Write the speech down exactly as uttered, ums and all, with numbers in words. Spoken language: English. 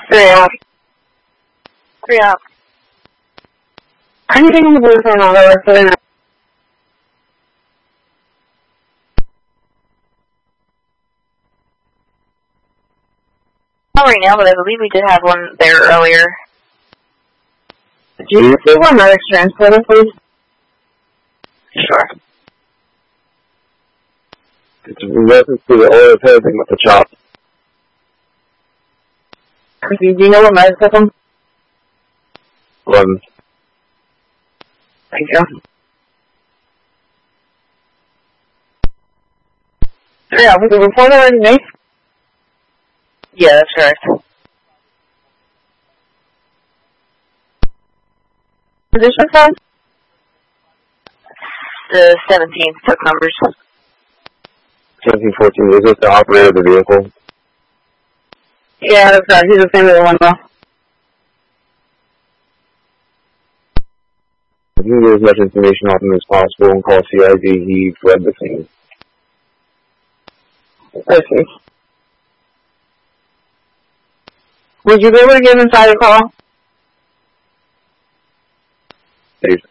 Three up. Three up. Anything on the blue phone on the rest of the Not right now, but I believe we did have one there earlier. Do you see one medic transporter, please? Sure. It's in reference to the oil passing with the chop. Do you know what medic system? Eleven. Thank you. Yeah, was the report already made? Yeah, that's correct. Position size? The seventeenth took numbers. seventeen fourteen, is this the operator of the vehicle? Yeah, that's right. He's the same as the one though. If you can get as much information off him as possible and call C I D, he fled the scene. I see. Would you be able to give inside a call? Safe.